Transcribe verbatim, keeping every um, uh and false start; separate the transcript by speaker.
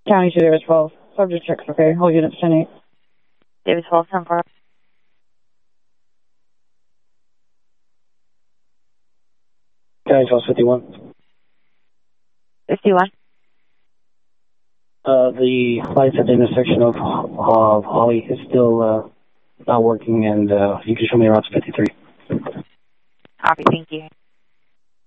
Speaker 1: County two Davis twelve. Subject checks okay. Whole unit ten eight.
Speaker 2: Davis twelve, ten four.
Speaker 3: County twelve fifty-one.
Speaker 2: fifty-one.
Speaker 3: Uh, the lights at the intersection of, of Holly is still uh, not working, and uh, you can show me around fifty-three.
Speaker 2: Copy, thank you.